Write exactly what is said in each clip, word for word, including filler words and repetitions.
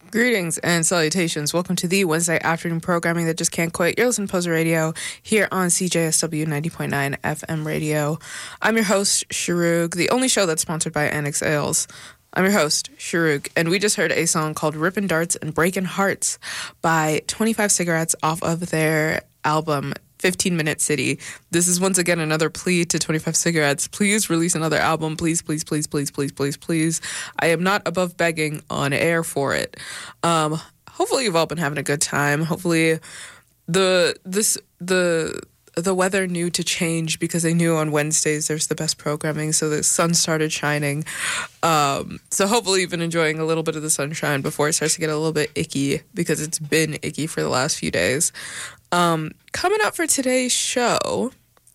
Greetings and salutations. Welcome to the Wednesday afternoon programming that just can't quit. You're listening to Poser Radio here on C J S W ninety point nine F M radio. I'm your host, Sharug, the only show that's sponsored by Annex Ales. I'm your host, Sharug, and we just heard a song called Rippin' Darts and Breakin' Hearts by twenty-five Cigarettes off of their album fifteen minute City. This is once again another plea to twenty-five Cigarettes. Please release another album. Please, please, please, please, please, please, please. I am not above begging on air for it. Um, hopefully you've all been having a good time. Hopefully the this the the weather knew to change because they knew on Wednesdays there's the best programming, so the sun started shining. Um, so hopefully you've been enjoying a little bit of the sunshine before it starts to get a little bit icky, because it's been icky for the last few days. Um, coming up for today's show,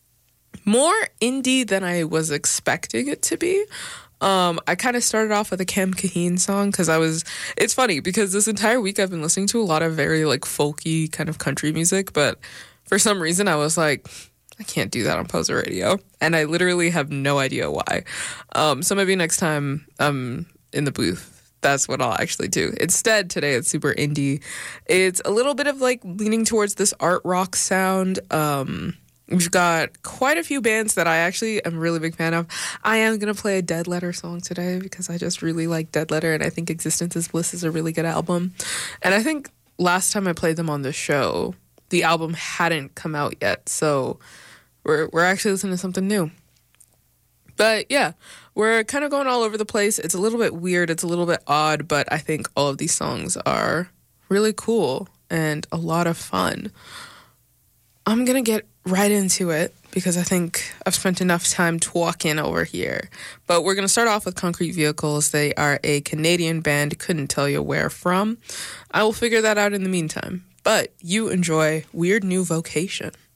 more indie than I was expecting it to be. Um, I kind of started off with a Cam Kaheen song because I was, it's funny because this entire week I've been listening to a lot of very like folky kind of country music, but for some reason I was like, I can't do that on Poser Radio, and I literally have no idea why. Um, so maybe next time I'm in the booth, that's what I'll actually do. Instead, today it's super indie. It's a little bit of like leaning towards this art rock sound. Um, we've got quite a few bands that I actually am a really big fan of. I am going to play a Dead Letter song today because I just really like Dead Letter, and I think Existence is Bliss is a really good album. And I think last time I played them on the show, the album hadn't come out yet, so we're we're actually listening to something new. But yeah, we're kind of going all over the place. It's a little bit weird, it's a little bit odd, but I think all of these songs are really cool and a lot of fun. I'm gonna get right into it because I think I've spent enough time talking over here. But we're gonna start off with Concrete Vehicles. They are a Canadian band, couldn't tell you where from. I will figure that out in the meantime. But you enjoy Weird New Vocation.